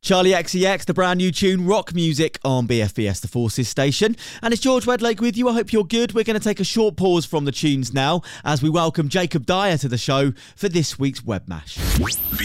Charlie XCX, the brand new tune, Rock Music on BFBS The Forces station. And it's George Wedlake with you. I hope you're good. We're going to take a short pause from the tunes now as we welcome Jacob Dyer to the show for this week's Webmash.